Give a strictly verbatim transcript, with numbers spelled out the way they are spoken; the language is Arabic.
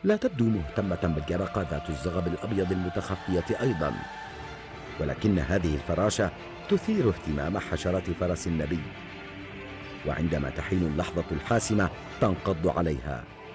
لا تبدو مهتمة بالجرقة ذات الزغب الأبيض المتخفية أيضا، ولكن هذه الفراشة تثير اهتمام حشرة فرس النبي، وعندما تحين اللحظة الحاسمة تنقض عليها